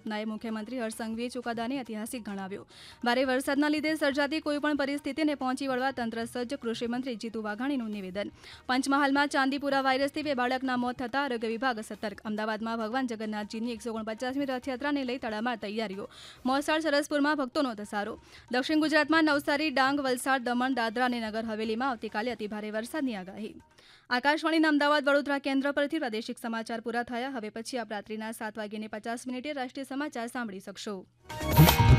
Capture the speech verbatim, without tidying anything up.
નાયબ મુખ્યમંત્રી હર્ષ સંઘવીએ ચુકાદાને ઐતિહાસિક ગણાવ્યો. ભારે વરસાદના લીધે સર્જાતી કોઈપણ પરિસ્થિતિને પહોંચી વળવા તંત્ર સજ્જ. કૃષિમંત્રી જીતુ વાઘાણીનું નિવેદન. પંચમહાલમાં ચાંદીપુરા વાયરસથી બે બાળકના મોત થતા આરોગ્ય વિભાગ સતર્ક. અમદાવાદમાં ભગવાન જગન્નાથજીની એકસો ઓગણપચાસમી રથયાત્રાને લઈ તડામાર તૈયારીઓ. મોસાળ સરસપુરમાં ભક્તોનો ધસારો. દક્ષિણ ગુજરાતમાં નવસારી, ડાંગ, વલસાડ, દમણ, દાદરા અને નગર હવેલીમાં આવતીકાલે અતિભારે વરસાદની આગાહી. આકાશવાણીના અમદાવાદ વડોદરા કેન્દ્ર પરથી પ્રાદેશિક સમાચાર પૂરા થયા. હવે પછી આપ રાત્રિના સાત વાગ્યે પચાસ મિનિટે રાષ્ટ્રીય સમાચાર સાંભળી શકશો.